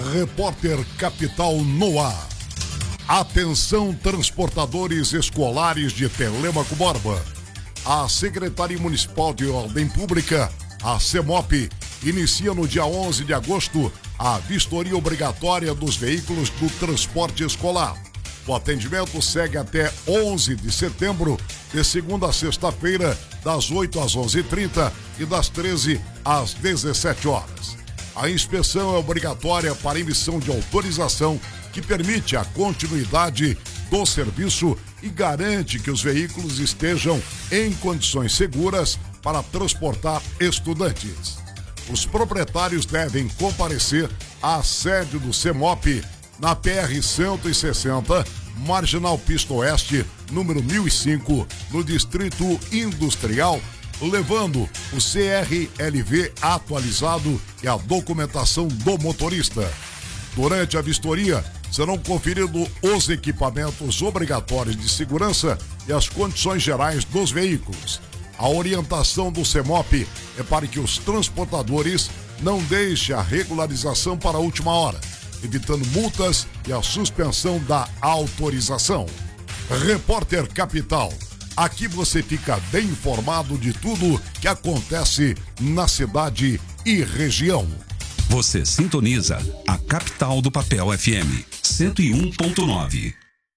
Repórter Capital no ar. Atenção, transportadores escolares de Telêmaco Borba. A Secretaria Municipal de Ordem Pública, a CEMOP, inicia no dia 11 de agosto a vistoria obrigatória dos veículos do transporte escolar. O atendimento segue até 11 de setembro, de segunda a sexta-feira, das 8 às 11h30 e das 13 às 17 horas. A inspeção é obrigatória para emissão de autorização que permite a continuidade do serviço e garante que os veículos estejam em condições seguras para transportar estudantes. Os proprietários devem comparecer à sede do CEMOP na PR-160, Marginal Pista Oeste, número 1005, no Distrito Industrial, levando o CRLV atualizado e a documentação do motorista. Durante a vistoria, serão conferidos os equipamentos obrigatórios de segurança e as condições gerais dos veículos. A orientação do CEMOP é para que os transportadores não deixem a regularização para a última hora, evitando multas e a suspensão da autorização. Repórter Capital. Aqui você fica bem informado de tudo que acontece na cidade e região. Você sintoniza a Capital do Papel FM 101.9.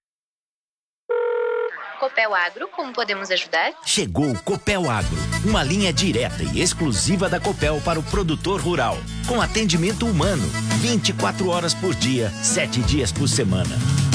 Copel Agro, como podemos ajudar? Chegou o Copel Agro, uma linha direta e exclusiva da Copel para o produtor rural, com atendimento humano, 24 horas por dia, 7 dias por semana.